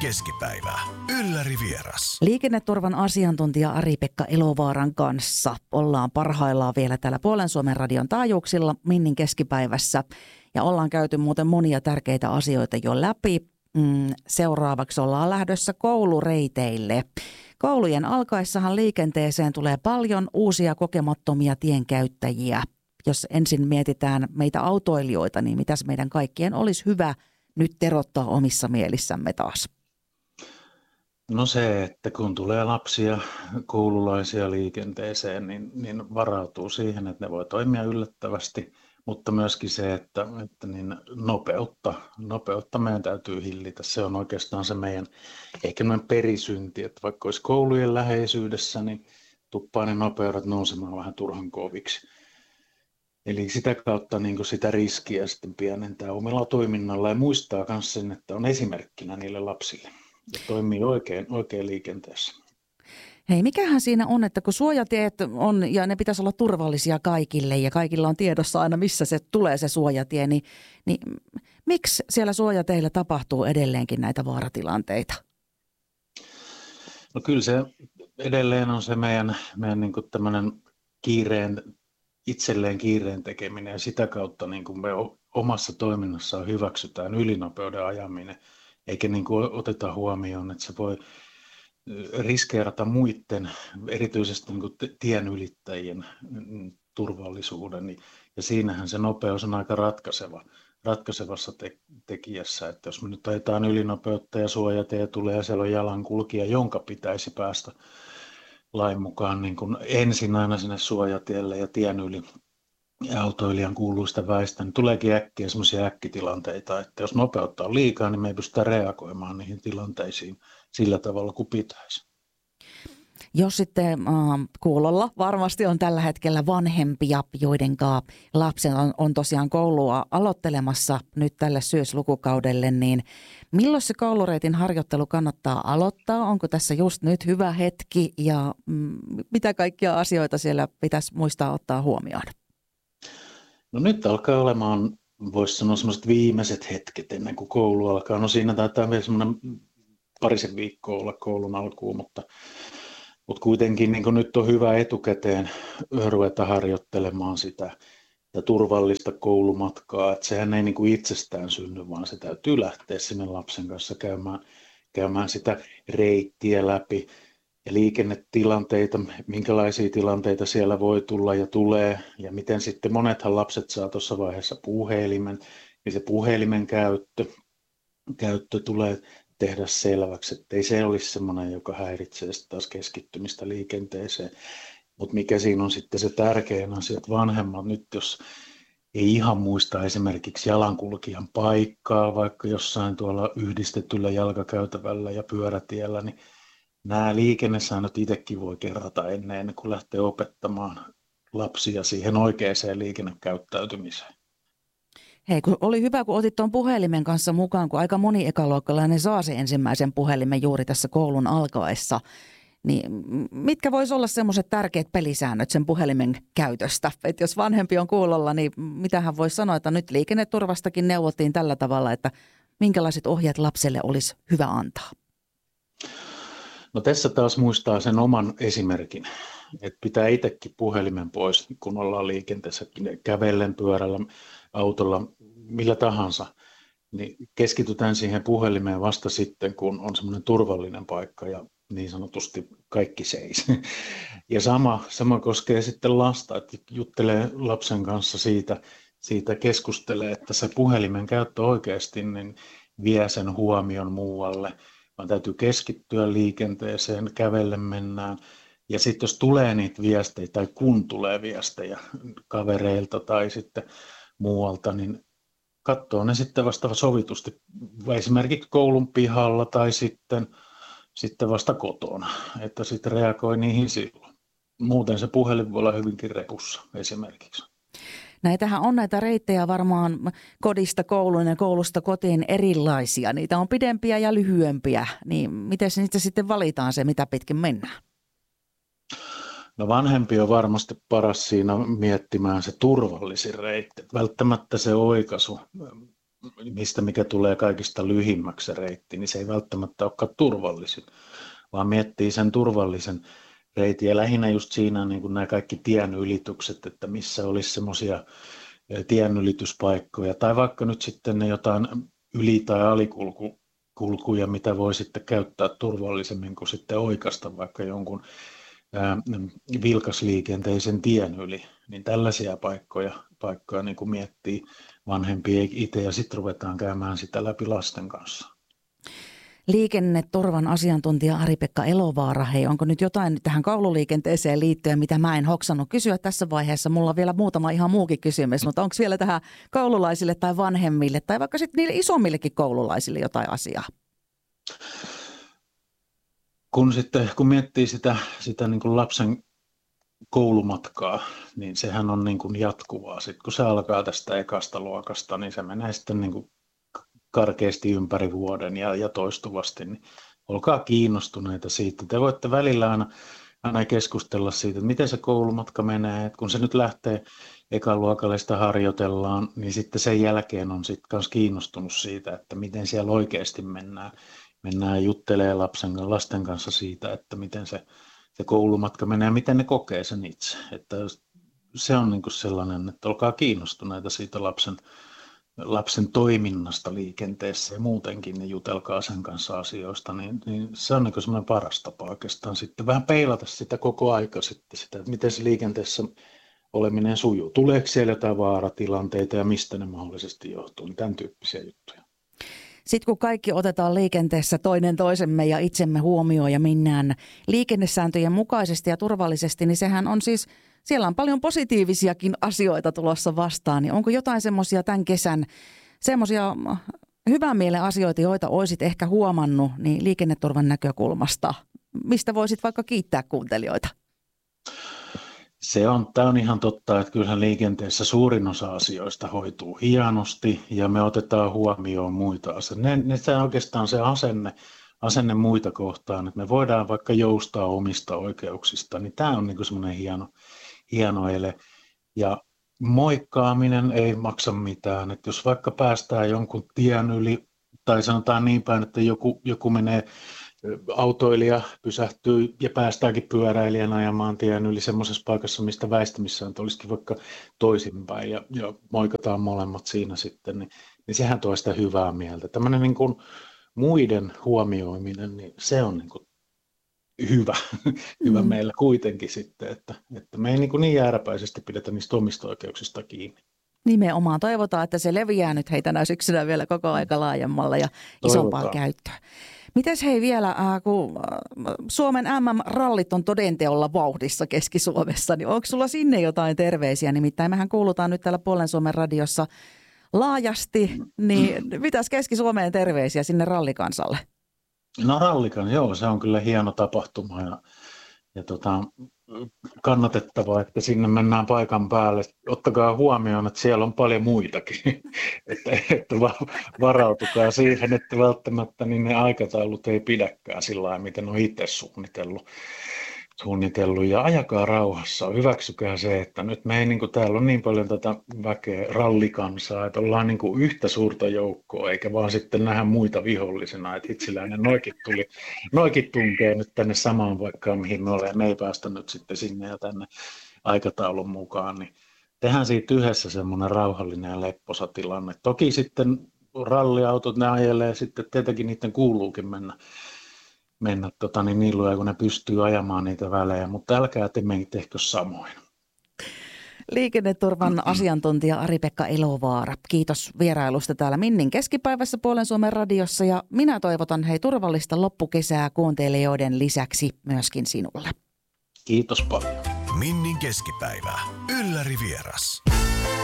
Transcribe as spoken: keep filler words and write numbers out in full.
keskipäivä. Ylläri vieras. Liikenneturvan asiantuntija Ari-Pekka Elovaaran kanssa ollaan parhaillaan vielä täällä Puolen Suomen radion taajuuksilla Minnin keskipäivässä. Ja ollaan käyty muuten monia tärkeitä asioita jo läpi. Mm, seuraavaksi ollaan lähdössä koulureiteille. Koulujen alkaessahan liikenteeseen tulee paljon uusia kokemattomia tienkäyttäjiä. Jos ensin mietitään meitä autoilijoita, niin mitäs meidän kaikkien olisi hyvä nyt terottaa omissa mielissämme taas? No se, että kun tulee lapsia, koululaisia liikenteeseen, niin, niin varautuu siihen, että ne voi toimia yllättävästi, mutta myöskin se, että, että niin nopeutta, nopeutta meidän täytyy hillitä. Se on oikeastaan se meidän ehkä meidän perisynti, että vaikka olisi koulujen läheisyydessä, niin tuppaa ne nopeudet nousemaan vähän turhan koviksi. Eli sitä kautta niin sitä riskiä sitten pienentää omilla toiminnalla ja muistaa myös sen, että on esimerkkinä niille lapsille ja toimii oikein, oikein liikenteessä. Hei, mikähän siinä on, että kun suojatiet on ja ne pitäisi olla turvallisia kaikille ja kaikilla on tiedossa aina, missä se tulee se suojatie, niin, niin miksi siellä suojateillä tapahtuu edelleenkin näitä vaaratilanteita? No kyllä se edelleen on se meidän, meidän niin kuin tämmöinen kiireen, itselleen kiireen tekeminen ja sitä kautta niin kuin me omassa toiminnassaan hyväksytään ylinopeuden ajaminen, eikä niin kuin oteta huomioon, että se voi riskeerata muiden, erityisesti niin kuin tien ylittäjien turvallisuuden. Ja siinähän se nopeus on aika ratkaiseva, ratkaisevassa te- tekijässä, että jos me nyt ajetaan ylinopeutta ja suojatie tulee ja siellä on jalankulkija, jonka pitäisi päästä lain mukaan niin kuin ensin aina sinne suojatielle ja tien yli ja autoilijan kuuluista väistä, niin tuleekin äkkiä semmoisia äkkitilanteita, että jos nopeutta on liikaa, niin me ei pystytä reagoimaan niihin tilanteisiin sillä tavalla kuin pitäisi. Jos sitten äh, kuulolla varmasti on tällä hetkellä vanhempia, joiden lapsen on, on tosiaan koulua aloittelemassa nyt tälle syyslukukaudelle, niin milloin se koulureitin harjoittelu kannattaa aloittaa? Onko tässä just nyt hyvä hetki ja mm, mitä kaikkia asioita siellä pitäisi muistaa ottaa huomioon? No nyt alkaa olemaan, voisi sanoa, semmoiset viimeiset hetket ennen kuin koulu alkaa. No siinä taitaa vielä semmoinen parisen viikkoa olla koulun alkuun, mutta, mutta kuitenkin niin kuin nyt on hyvä etukäteen ruveta harjoittelemaan sitä ja turvallista koulumatkaa. Että sehän ei niin kuin itsestään synny, vaan se täytyy lähteä sinne lapsen kanssa käymään, käymään sitä reittiä läpi. Ja liikennetilanteita, minkälaisia tilanteita siellä voi tulla ja tulee, ja miten sitten monethan lapset saa tuossa vaiheessa puhelimen, niin se puhelimen käyttö, käyttö tulee tehdä selväksi, että ei se olisi semmoinen, joka häiritsee sitten taas keskittymistä liikenteeseen. Mutta mikä siinä on sitten se tärkein asia, että vanhemmat nyt, jos ei ihan muista esimerkiksi jalankulkijan paikkaa, vaikka jossain tuolla yhdistetyllä jalkakäytävällä ja pyörätiellä, niin nämä liikennesäännöt itsekin voi kerrata ennen kuin lähtee opettamaan lapsia siihen oikeaan liikennekäyttäytymiseen. Hei, kun oli hyvä, kun otit tuon puhelimen kanssa mukaan, kun aika moni ekaluokkalainen saa sen ensimmäisen puhelimen juuri tässä koulun alkaessa. Niin mitkä voisi olla semmoiset tärkeät pelisäännöt sen puhelimen käytöstä? Että jos vanhempi on kuulolla, niin mitähän voisi sanoa, että nyt liikenneturvastakin neuvottiin tällä tavalla, että minkälaiset ohjeet lapselle olisi hyvä antaa? No tässä taas muistaa sen oman esimerkin, että pitää itsekin puhelimen pois, kun ollaan liikenteessä kävellen, pyörällä, autolla, millä tahansa, niin keskitytään siihen puhelimeen vasta sitten, kun on semmoinen turvallinen paikka ja niin sanotusti kaikki seis. Ja sama, sama koskee sitten lasta, että juttelee lapsen kanssa siitä, siitä keskustelee, että se puhelimen käyttö oikeasti niin vie sen huomion muualle, vaan täytyy keskittyä liikenteeseen, kävelle mennään. Ja sitten jos tulee niitä viestejä tai kun tulee viestejä kavereilta tai sitten muualta, niin katsoo ne sitten vasta sovitusti, esimerkiksi koulun pihalla tai sitten, sitten vasta kotona, että sitten reagoi niihin silloin. Muuten se puhelin voi olla hyvinkin repussa esimerkiksi. Näitähän on näitä reittejä varmaan kodista kouluun ja koulusta kotiin erilaisia. Niitä on pidempiä ja lyhyempiä, niin miten niitä sitten valitaan se, mitä pitkin mennään? No vanhempi on varmasti paras siinä miettimään se turvallisin reitti. Välttämättä se oikaisu mistä mikä tulee kaikista lyhimmäksi se reitti, niin se ei välttämättä olekaan turvallisin, vaan miettii sen turvallisen reitin. Ja lähinnä just siinä niin kuin nämä kaikki tienylitykset, että missä olisi semmoisia tienylityspaikkoja, tai vaikka nyt sitten ne jotain yli- tai alikulkuja, mitä voi sitten käyttää turvallisemmin kuin sitten oikaista vaikka jonkun ää, vilkasliikenteisen tien yli, niin tällaisia paikkoja, paikkoja niin kuin miettii vanhempia itse ja sitten ruvetaan käymään sitä läpi lasten kanssa. Liikenneturvan asiantuntija Ari-Pekka Elovaara, hei, onko nyt jotain tähän koululiikenteeseen liittyen, mitä mä en hoksannut kysyä tässä vaiheessa? Mulla on vielä muutama ihan muukin kysymys, mutta onko vielä tähän koululaisille tai vanhemmille tai vaikka sitten niille isommillekin koululaisille jotain asiaa? Kun, sitten, kun miettii sitä, sitä niin kuin lapsen koulumatkaa, niin sehän on niin kuin jatkuvaa. Sitten kun se alkaa tästä ekasta luokasta, niin se menee sitten niin kuin karkeasti ympäri vuoden ja, ja toistuvasti, niin olkaa kiinnostuneita siitä. Te voitte välillä aina, aina keskustella siitä, että miten se koulumatka menee, että kun se nyt lähtee ekan luokalle, sitä harjoitellaan, niin sitten sen jälkeen on sitten myös kiinnostunut siitä, että miten siellä oikeasti mennään. Mennään juttelemaan lapsen, lasten kanssa siitä, että miten se, se koulumatka menee ja miten ne kokee sen itse. Että se on niin kuin sellainen, että olkaa kiinnostuneita siitä lapsen lapsen toiminnasta liikenteessä ja muutenkin, niin jutelkaa sen kanssa asioista, niin, niin se on niin semmoinen paras tapa oikeastaan sitten vähän peilata sitä koko aika sitten sitä, että miten se liikenteessä oleminen sujuu. Tuleeko siellä jotain vaaratilanteita ja mistä ne mahdollisesti johtuu, niin tämän tyyppisiä juttuja. Sitten kun kaikki otetaan liikenteessä toinen toisemme ja itsemme huomioon ja mennään liikennesääntöjen mukaisesti ja turvallisesti, niin sehän on siis, siellä on paljon positiivisiakin asioita tulossa vastaan. Niin onko jotain semmoisia tämän kesän, semmoisia hyvän mielen asioita, joita olisit ehkä huomannut niin liikenneturvan näkökulmasta? Mistä voisit vaikka kiittää kuuntelijoita? Se on, tämä on ihan totta, että kyllähän liikenteessä suurin osa asioista hoituu hienosti ja me otetaan huomioon muita asioita. Ne, ne, se on oikeastaan se asenne, asenne muita kohtaan, että me voidaan vaikka joustaa omista oikeuksista, niin tämä on niin semmoinen hieno, hieno ele. Ja moikkaaminen ei maksa mitään, että jos vaikka päästään jonkun tien yli tai sanotaan niin päin, että joku, joku menee autoilija pysähtyy ja päästäänkin pyöräilijän ajamaan tien yli semmoisessa paikassa, mistä väistämissään olisikin vaikka toisinpäin ja, ja moikataan molemmat siinä sitten, niin, niin sehän tuo sitä hyvää mieltä. Tämmöinen niin kuin muiden huomioiminen, niin se on niin kuin hyvä, hyvä mm. meillä kuitenkin sitten, että, että me ei niin, kuin niin jääräpäisesti pidetä niistä omista oikeuksista kiinni. Nimenomaan. Toivotaan, että se leviää nyt hei tänä syksynä vielä koko aika laajemmalle ja isompaan käyttöön. Mites hei vielä, kun Suomen M M-rallit on todenteolla vauhdissa Keski-Suomessa, niin onko sulla sinne jotain terveisiä? Nimittäin mehän kuulutaan nyt täällä Puolen Suomen radiossa laajasti, niin mitäs Keski-Suomeen terveisiä sinne rallikansalle? No rallikan, joo, se on kyllä hieno tapahtuma ja, ja tota, kannatettavaa, että sinne mennään paikan päälle. Ottakaa huomioon, että siellä on paljon muitakin, että, että varautukaa siihen, että välttämättä niin ne aikataulut ei pidäkään sillä lailla, miten on itse suunnitellut. suunnitellut. Ja ajakaa rauhassa, hyväksykää se, että nyt me ei, niin kuin, täällä on niin paljon tätä väkeä, rallikansaa, että ollaan niin kuin yhtä suurta joukkoa, eikä vaan sitten nähdä muita vihollisena, että itselläinen noikin tuli, noikin tunkee nyt tänne samaan paikkaan, mihin me olemme, me ei päästä nyt sitten sinne ja tänne aikataulun mukaan, niin tehdään siitä yhdessä semmoinen rauhallinen ja lepposa tilanne. Toki sitten ralliautot, ne ajelee sitten, tietenkin niiden kuuluukin mennä, mennä tota, niin niin luoja, kun ne pystyy ajamaan niitä välejä, mutta älkää te tehkö samoin. Liikenneturvan asiantuntija Ari-Pekka Elovaara, kiitos vierailusta täällä Minnin keskipäivässä Puolen Suomen radiossa ja minä toivotan hei turvallista loppukesää kuuntelijoiden lisäksi myöskin sinulle. Kiitos paljon. Minnin keskipäivä. Ylläri vieras.